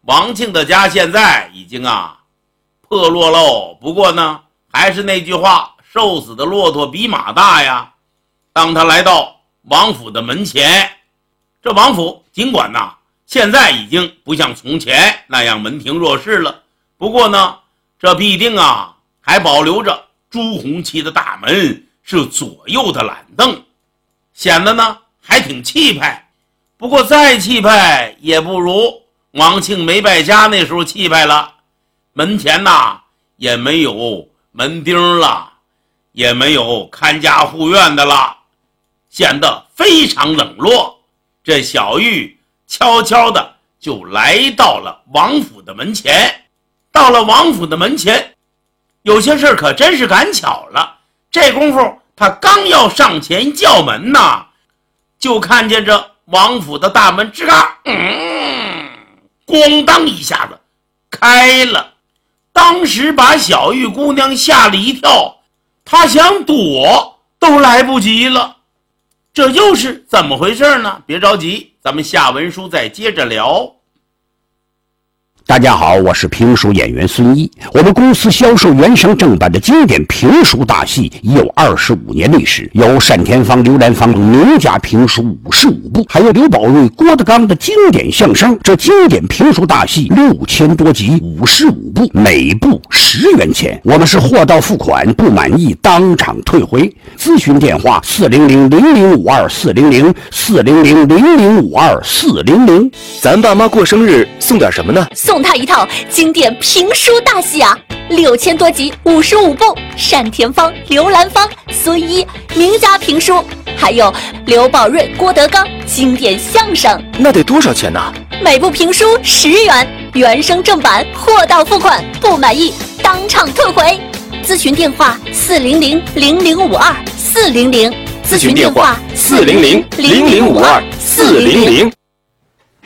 王庆的家现在已经破落喽，不过呢，还是那句话，瘦死的骆驼比马大呀。当他来到王府的门前，这王府尽管现在已经不像从前那样门庭若市了，不过呢，这必定还保留着朱红漆的大门，是左右的懒凳，显得呢还挺气派。不过再气派也不如王庆没败家那时候气派了。门前也没有门钉了，也没有看家护院的了，显得非常冷落。这小玉悄悄的就来到了王府的门前。到了王府的门前，有些事可真是赶巧了。这功夫他刚要上前叫门就看见这王府的大门吱嘎咣当一下子开了。当时把小玉姑娘吓了一跳，她想躲都来不及了。这又是怎么回事呢？别着急，咱们下文书再接着聊。 大家好，我是评书演员孙一。我们公司销售原声正版的经典评书大戏已有25年历史，有单田芳、刘兰芳名家评书55部，还有刘宝瑞、郭德纲的经典相声。这经典评书大戏6000多集，55部，每部10元钱。我们是货到付款，不满意当场退回。咨询电话400-0052-400，400-0052-400。 咱爸妈过生日送点什么呢？ 送他一套经典评书大戏6000多集，55部，单田芳、刘兰芳、孙一名家评书，还有刘宝瑞、郭德纲经典相声。 那得多少钱呢？ 每部评书10元，原声正版，货到付款，不满意当场退回。咨询电话400-0052-400， 咨询电话400-0052-400。